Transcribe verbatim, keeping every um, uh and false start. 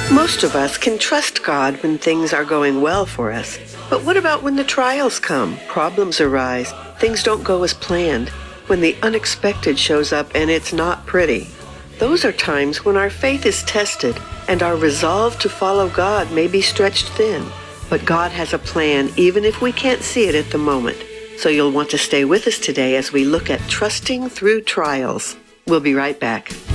Most of us can trust God when things are going well for us. But what about when the trials come, problems arise, things don't go as planned, when the unexpected shows up and it's not pretty? Those are times when our faith is tested and our resolve to follow God may be stretched thin. But God has a plan even if we can't see it at the moment. So you'll want to stay with us today as we look at trusting through trials. We'll be right back.